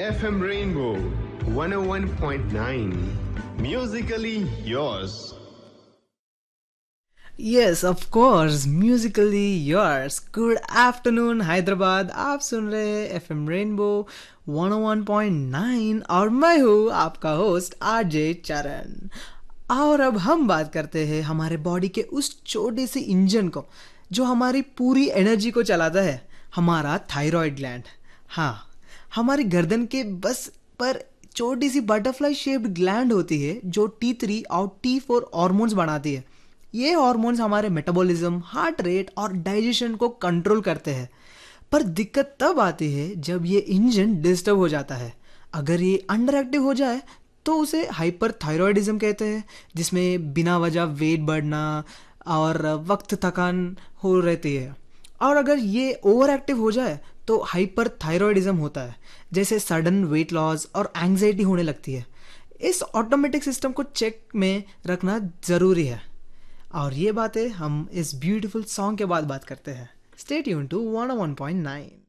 FM Rainbow 101.9. Musically yours. Yes, of course, musically yours. Good afternoon, Hyderabad. आप सुन रहे हैं FM rainbow 101.9 और मैं हूँ आपका होस्ट आरजे चरण. और अब हम बात करते हैं हमारे बॉडी के उस छोटे से इंजन को जो हमारी पूरी एनर्जी को चलाता है, हमारा थायराइड ग्लैंड. हाँ, हमारी गर्दन के बस पर छोटी सी बटरफ्लाई शेप्ड ग्लैंड होती है जो T3 और T4 हार्मोन्स बनाती है. ये हार्मोन्स हमारे मेटाबॉलिज्म, हार्ट रेट और डाइजेशन को कंट्रोल करते हैं. पर दिक्कत तब आती है जब ये इंजन डिस्टर्ब हो जाता है. अगर ये अंडर एक्टिव हो जाए तो उसे हाइपरथायरॉयडिज्म कहते हैं, जिसमें बिना वजह वेट बढ़ना और वक्त थकान हो रहती है. और अगर ये ओवर एक्टिव हो जाए तो हाइपरथायरॉयडिज्म होता है, जैसे सडन वेट लॉस और एंग्जाइटी होने लगती है. इस ऑटोमेटिक सिस्टम को चेक में रखना ज़रूरी है. और ये बातें हम इस ब्यूटीफुल सॉन्ग के बाद बात करते हैं. Stay tune to 101.9.